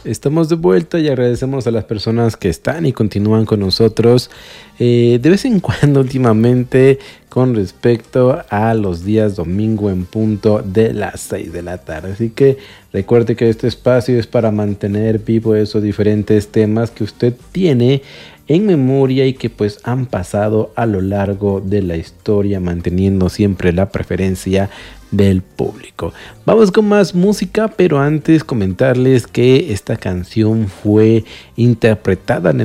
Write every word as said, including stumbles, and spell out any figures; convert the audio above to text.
Estamos de vuelta y agradecemos a las personas que están y continúan con nosotros eh, de vez en cuando últimamente con respecto a los días domingo en punto de las seis de la tarde. Así que recuerde que este espacio es para mantener vivo esos diferentes temas que usted tiene en memoria y que pues han pasado a lo largo de la historia, manteniendo siempre la preferencia del público. Vamos con más música, pero antes comentarles que esta canción fue interpretada en el